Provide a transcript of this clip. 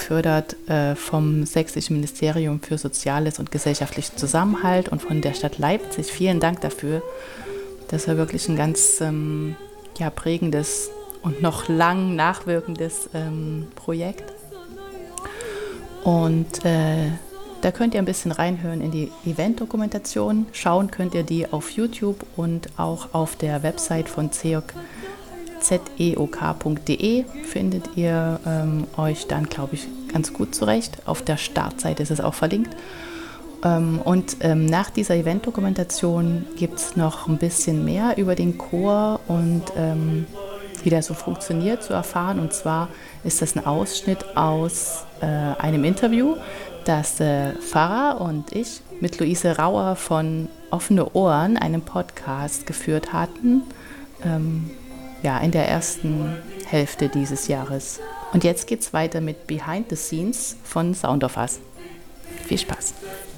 gefördert vom Sächsischen Ministerium für Soziales und gesellschaftlichen Zusammenhalt und von der Stadt Leipzig. Vielen Dank dafür. Das war wirklich ein ganz prägendes und noch lang nachwirkendes Projekt. Und da könnt ihr ein bisschen reinhören in die Event-Dokumentation. Schauen könnt ihr die auf YouTube und auch auf der Website von zeok.de findet ihr euch dann, glaube ich, ganz gut zurecht. Auf der Startseite ist es auch verlinkt. Nach dieser Event-Dokumentation gibt es noch ein bisschen mehr über den Chor und wie das so funktioniert zu erfahren. Und zwar ist das ein Ausschnitt aus einem Interview, das Pfarrer und ich mit Luise Rauer von Offene Ohren, einem Podcast, geführt hatten. In der ersten Hälfte dieses Jahres. Und jetzt geht's weiter mit Behind the Scenes von Sound of Us. Viel Spaß!